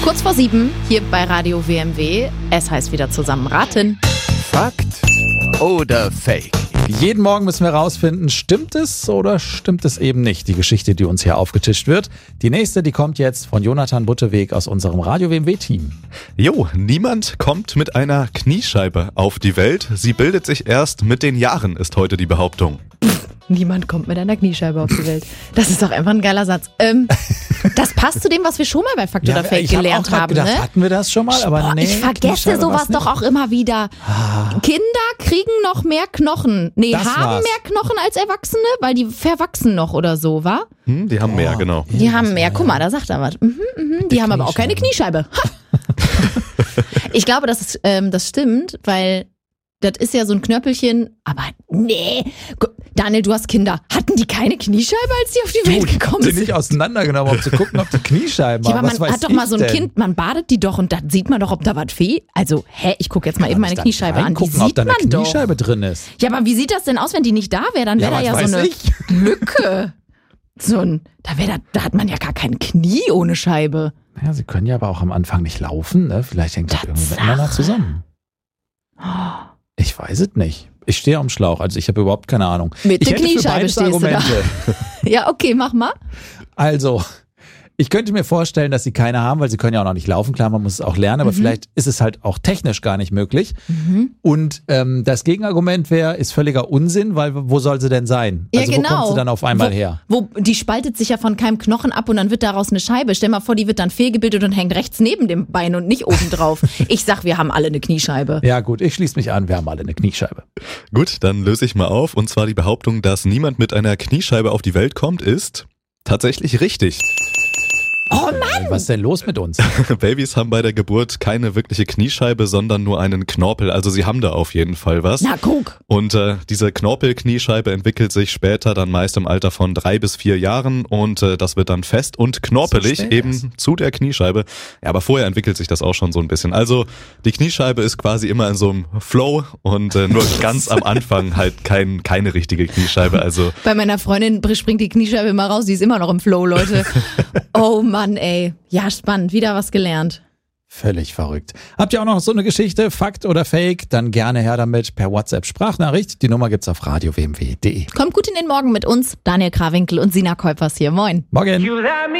Kurz vor 7 hier bei Radio WMW. Es heißt wieder zusammen raten. Fakt oder Fake? Jeden Morgen müssen wir rausfinden, stimmt es oder stimmt es eben nicht, die Geschichte, die uns hier aufgetischt wird. Die nächste, die kommt jetzt von Jonathan Butteweg aus unserem Radio WMW-Team. Jo, niemand kommt mit einer Kniescheibe auf die Welt. Sie bildet sich erst mit den Jahren, ist heute die Behauptung. Niemand kommt mit einer Kniescheibe auf die Welt. Das ist doch einfach ein geiler Satz. Das passt zu dem, was wir schon mal bei Fakt oder Fake gelernt haben. Gedacht, ne? Hatten wir das schon mal? Aber nee, ich vergesse sowas doch auch immer wieder. Kinder kriegen noch mehr Knochen. Nee, Das haben war's. mehr Knochen als Erwachsene, weil die verwachsen noch oder so, wa? Die haben mehr, genau. Die haben mehr. Guck mal, da sagt er was. Die haben aber auch keine Kniescheibe. Ha! Ich glaube, das stimmt, weil das ist ja so ein Knöppelchen. Aber nee. Daniel, du hast Kinder. Hatten die keine Kniescheibe, als die auf die Welt gekommen sind sind? nicht auseinandergenommen, um zu gucken, ob die Kniescheiben Ja, haben. aber Was man weiß hat doch ich mal so ein denn? Kind, man badet die doch und dann sieht man doch, ob da was fehlt. Also, ich gucke jetzt mal eben meine Kniescheibe an. Die Gucken, ob sieht da eine man doch. Kniescheibe drin ist. Ja, aber wie sieht das denn aus, wenn die nicht da wäre? Dann wäre Ja, da ja was so weiß eine ich. Lücke. Da hat man ja gar kein Knie ohne Scheibe. Ja, sie können ja aber auch am Anfang nicht laufen, ne? Vielleicht hängt das irgendwie miteinander zusammen. Ich weiß es nicht. Ich stehe am Schlauch, also ich habe überhaupt keine Ahnung. Mit Ich der hätte für Kniescheibe beides stehst du da. Argumente. Ja, okay, mach mal. Also, ich könnte mir vorstellen, dass sie keine haben, weil sie können ja auch noch nicht laufen. Klar, man muss es auch lernen, aber vielleicht ist es halt auch technisch gar nicht möglich. Und das Gegenargument ist völliger Unsinn, weil wo soll sie denn sein? Ja, Also genau. wo kommt sie dann auf einmal her? Die spaltet sich ja von keinem Knochen ab und dann wird daraus eine Scheibe. Stell mal vor, die wird dann fehlgebildet und hängt rechts neben dem Bein und nicht oben drauf. Ich sag, wir haben alle eine Kniescheibe. Ja gut, ich schließe mich an, wir haben alle eine Kniescheibe. Gut, dann löse ich mal auf. Und zwar die Behauptung, dass niemand mit einer Kniescheibe auf die Welt kommt, ist tatsächlich richtig. Oh Mann! Was ist denn los mit uns? Babys haben bei der Geburt keine wirkliche Kniescheibe, sondern nur einen Knorpel. Also sie haben da auf jeden Fall was. Na, guck. Und diese Knorpelkniescheibe entwickelt sich später dann meist im Alter von 3 bis 4 Jahren und das wird dann fest und knorpelig So spät eben erst. zu der Kniescheibe. Ja, aber vorher entwickelt sich das auch schon so ein bisschen. Also die Kniescheibe ist quasi immer in so einem Flow und nur ganz am Anfang halt keine richtige Kniescheibe. Also Bei meiner Freundin springt die Kniescheibe immer raus, die ist immer noch im Flow, Leute. Oh Mann, ey. Ja, spannend. Wieder was gelernt. Völlig verrückt. Habt ihr auch noch so eine Geschichte, Fakt oder Fake? Dann gerne her damit per WhatsApp-Sprachnachricht. Die Nummer gibt's auf radiowmw.de. Kommt gut in den Morgen mit uns. Daniel Krawinkel und Sina Kuipers hier. Moin. Morgen.